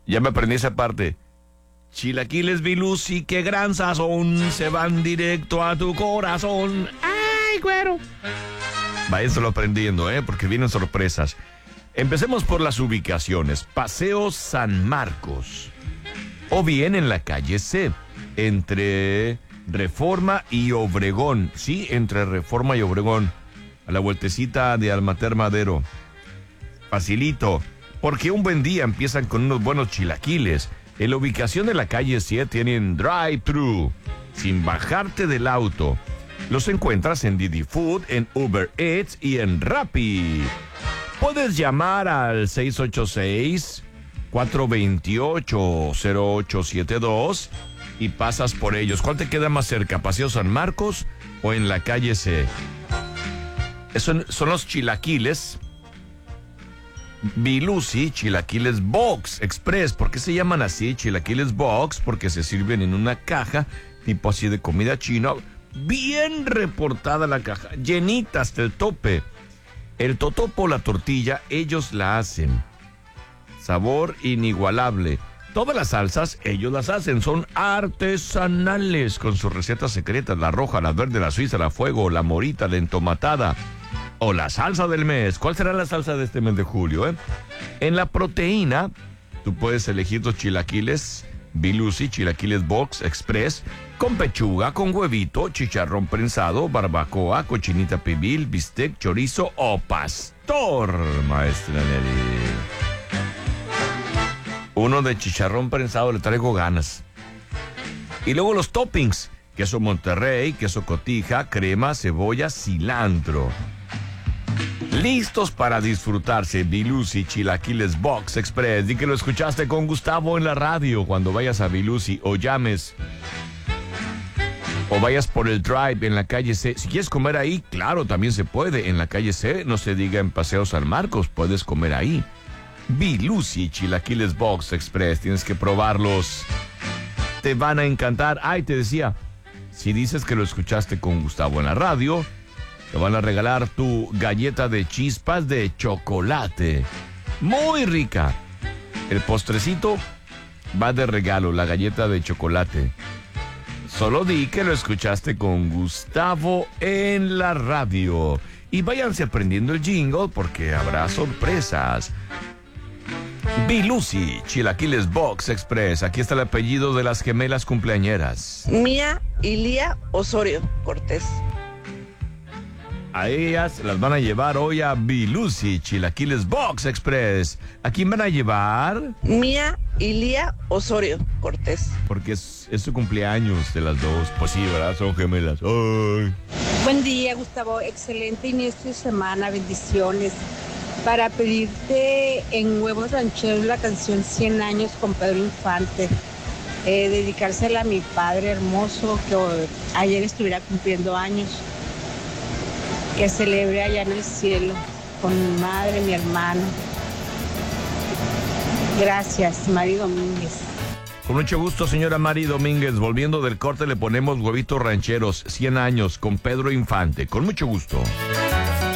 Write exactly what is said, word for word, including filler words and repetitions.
Ya me aprendí esa parte. Chilaquiles Vilusi, qué gran sazón, se van directo a tu corazón. ¡Ay, güero! Váyanse aprendiendo, ¿eh? Porque vienen sorpresas. Empecemos por las ubicaciones. Paseo San Marcos. O bien en la calle C, entre Reforma y Obregón. Sí, entre Reforma y Obregón. A la vueltecita de Almater Madero. Facilito, porque un buen día empiezan con unos buenos chilaquiles. En la ubicación de la calle C tienen drive-thru, sin bajarte del auto. Los encuentras en Didi Food, en Uber Eats y en Rappi. Puedes llamar al seis ocho seis, cuatro dos ocho, cero ocho siete dos y pasas por ellos. ¿Cuál te queda más cerca, Paseo San Marcos o en la calle C? Son, son los chilaquiles Vilusi, Chilaquiles Box Express. ¿Por qué se llaman así, Chilaquiles Box? Porque se sirven en una caja, tipo así de comida china, bien reportada la caja, llenita hasta el tope. El totopo, la tortilla, ellos la hacen. Sabor inigualable. Todas las salsas, ellos las hacen, son artesanales, con sus recetas secretas, la roja, la verde, la suiza, la fuego, la morita, la entomatada, o la salsa del mes. ¿Cuál será la salsa de este mes de julio, eh? En la proteína, tú puedes elegir los chilaquiles Vilusi, Chilaquiles Box Express, con pechuga, con huevito, chicharrón prensado, barbacoa, cochinita pibil, bistec, chorizo o pastor, maestra Nelly. Uno de chicharrón prensado le traigo ganas. Y luego los toppings: queso Monterrey, queso cotija, crema, cebolla, cilantro. Listos para disfrutarse Vilusi, Chilaquiles Box Express. Di que lo escuchaste con Gustavo en la radio. Cuando vayas a Vilusi o llames o vayas por el drive en la calle C. Si quieres comer ahí, claro, también se puede. En la calle C, no se diga en Paseo San Marcos, puedes comer ahí. Vilusi, Chilaquiles Box Express, tienes que probarlos. Te van a encantar. Ay, te decía, si dices que lo escuchaste con Gustavo en la radio, te van a regalar tu galleta de chispas de chocolate. Muy rica. El postrecito va de regalo, la galleta de chocolate. Solo di que lo escuchaste con Gustavo en la radio. Y váyanse aprendiendo el jingle porque habrá sorpresas. Vilusi, Chilaquiles Box Express. Aquí está el apellido de las gemelas cumpleañeras. Mía Ilia Osorio Cortés. A ellas las van a llevar hoy a Vilusi, Chilaquiles Box Express. ¿A quién van a llevar? Mía Ilia Osorio Cortés. Porque es, es su cumpleaños de las dos. Pues sí, ¿verdad? Son gemelas. Ay. Buen día, Gustavo. Excelente inicio de semana. Bendiciones. Para pedirte en Huevos Rancheros la canción cien años con Pedro Infante. Eh, dedicársela a mi padre hermoso que ayer estuviera cumpliendo años. Que celebre allá en el cielo con mi madre, mi hermano. Gracias, Mari Domínguez. Con mucho gusto, señora Mari Domínguez. Volviendo del corte, le ponemos Huevitos Rancheros, cien años, con Pedro Infante. Con mucho gusto.